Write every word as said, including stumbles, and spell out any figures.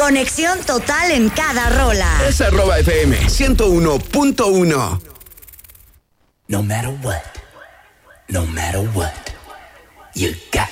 Conexión total en cada rola. Es arroba F M ciento uno punto uno. No matter what, no matter what, you got